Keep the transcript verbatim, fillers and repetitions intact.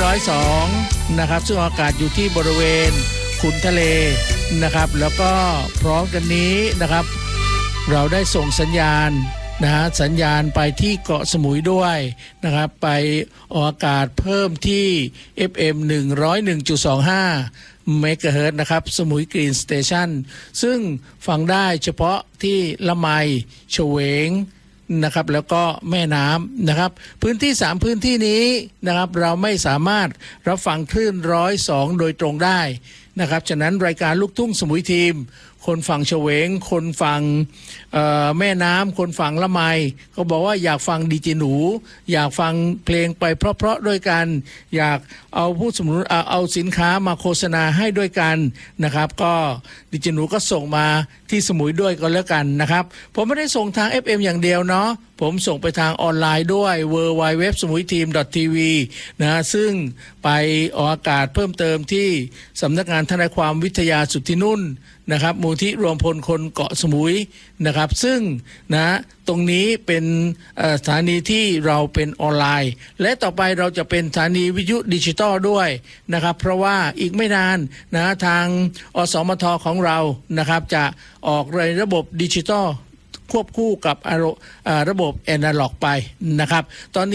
ร้อยสองนะครับซึ่งอากาศอยู่ที่บริเวณขุนทะเลนะครับแล้วก็พร้อมกันนี้นะครับเราได้ส่งสัญญาณนะฮะสัญญาณไปที่เกาะสมุยด้วยนะครับไปออกอากาศเพิ่มที่ เอฟ เอ็ม หนึ่งร้อยเอ็ดจุดสองห้า เมกะเฮิรตซ์นะครับสมุยกรีนสเตชันซึ่งฟังได้เฉพาะที่ละไมเฉวงนะครับแล้วก็แม่น้ำนะครับพื้นที่สามพื้นที่นี้นะครับเราไม่สามารถรับฟังคลื่นหนึ่งร้อยสองโดยตรงได้นะครับฉะนั้นรายการลูกทุ่งสมุยทีมคนฝั่งเฉวงคนฝั่งแม่น้ำคนฝั่งละไมก็บอกว่าอยากฟังดีเจหนูอยากฟังเพลงไปเพราะๆด้วยกันอยากเอาผู้สนับสนุนเอาเอาสินค้ามาโฆษณาให้ด้วยกันนะครับก็ดีเจหนูก็ส่งมาที่สมุยด้วยก็แล้วกันนะครับผมไม่ได้ส่งทาง เอฟ เอ็ม อย่างเดียวเนาะผมส่งไปทางออนไลน์ด้วย ดับเบิลยู ดับเบิลยู ดับเบิลยู ดอท สมุยทีม ดอท ที วี นะซึ่งไปออกอากาศเพิ่มเติมที่สำนักงานทนายความวิทยาสุทธินุ่นนะครับมูลที่รวมพลคนเกาะสมุยนะครับซึ่งนะตรงนี้เป็นสถานีที่เราเป็นออนไลน์และต่อไปเราจะเป็นสถานีวิทยุดิจิตอลด้วยนะครับเพราะว่าอีกไม่นานนะทางอสมทของเรานะครับจะออกในระบบดิจิตอลควบคู่กับระบบแอนาล็อกไปนะครับตอนนี้